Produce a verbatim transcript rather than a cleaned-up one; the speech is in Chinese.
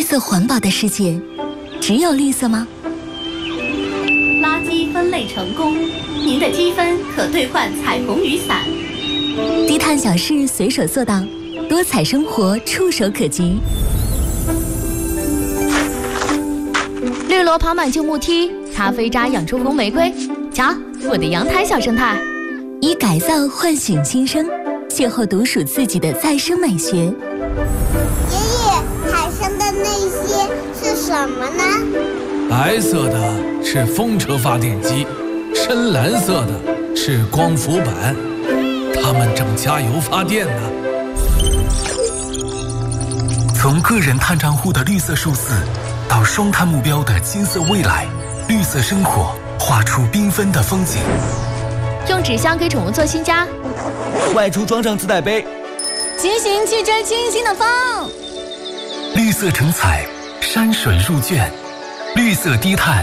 色环保的世界，只有绿色吗？ 垃圾分类成功，您的积分可兑换彩虹雨伞。 低碳小事随手做到，多彩生活触手可及。 绿萝跑满旧木梯，咖啡渣养出红玫瑰。瞧，我的阳台小生态。 以改造唤醒新生，邂逅独属自己的再生美学。 爷爷，海上的那些是什么呢？ 白色的是风车发电机，深蓝色的是光伏板，它们正加油发电呢。 从个人碳账户的绿色数字，到双碳目标的金色未来，绿色生活画出缤纷的风景。 用纸箱给宠物做新家， 外出装上自带杯， 骑行去追清新的风。 绿色成彩，山水入卷，绿色低碳。